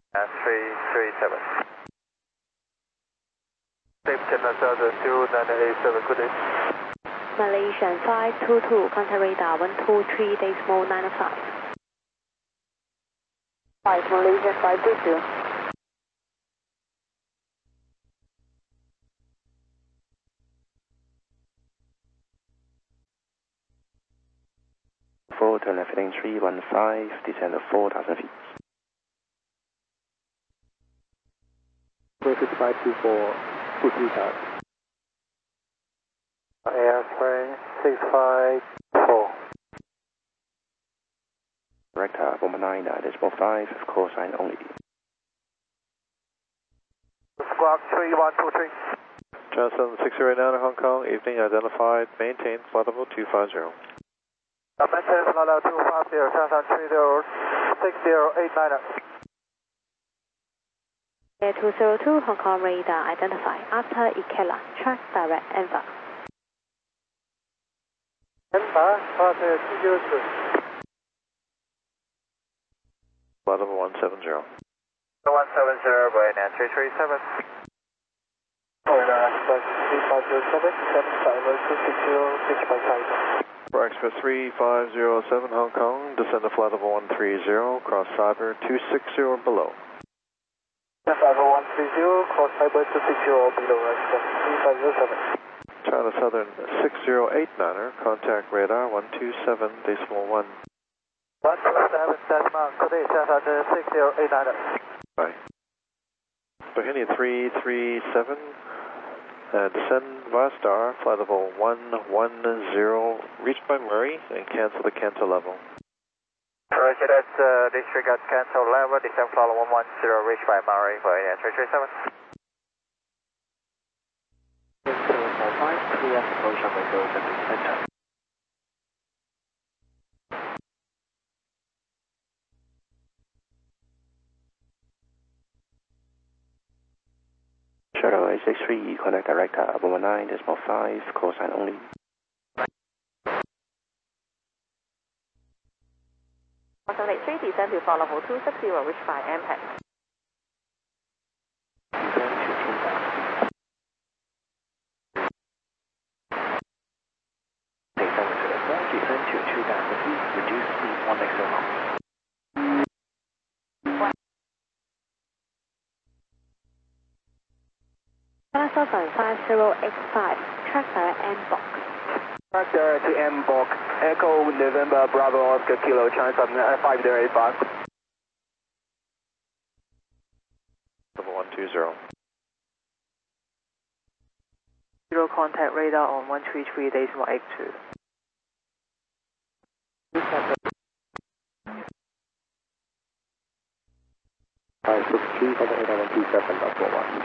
337. Same channel 29887, good day. Malaysian 522, contact radar 123.95. 5 Malaysian 522. Turn left heading 315, descend to 4,000 feet. 46524, 230. Airplane 654. Director 119.5, call sign only. Squawk 3123. Johnson 609 Hong Kong, evening identified, maintain flight level 250. Maintain flight level 250, Johnson 306089. Air 202 Hong Kong radar identified after Ikela, track direct Enver. Enver, departure 202. Flight level 170. 170, Boeing 337. For Express 3507 Hong Kong, descend to flight level 130, cross Cyber 260 below. Cyber 130, cross Cyber 260 below, Express 3507. China Southern 6089er, contact radar 127.1. 127, good day, China 6089. Bye. Bohemia 337, descend via star, flight level 110, reached by Murray, and cancel the Kanto level. Roger, that's disregard cancel level, descend flight level 110, reached by Murray, Boeing 337. Clear approach of Echo Center. Shuttle 863, contact director 119.5, call sign only. Boston 83, descend to flight level 260, reached by MPEG. Descend to 2,000 feet, reduce speed 1 XO. China Southern 5085, track direct M box. Track direct to M box, Echo November Bravo Oscar Kilo, China Southern 5085. Level 120. Zero contact radar on 133.82. 563, contact radar 127.41.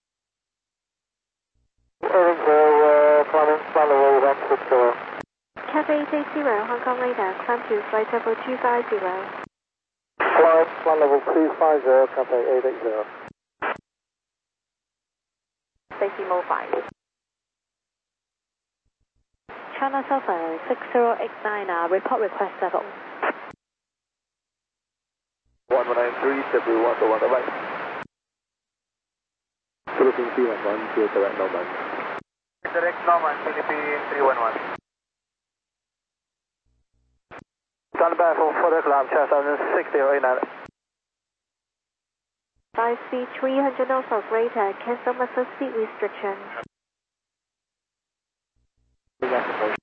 Cathay 880, Hong Kong radar, climb to flight level 250. Flight level 250, Cathay 880. Safety mode 5. China Southern 6089, report request level. 1193, W1 to 1 to right. Philippine 311, to direct Norman. Direct Norman, Philippine 311. Stand by for further climb, China Southern 6089. 5C300 north of radar, cancel muscle speed restriction. Clear approach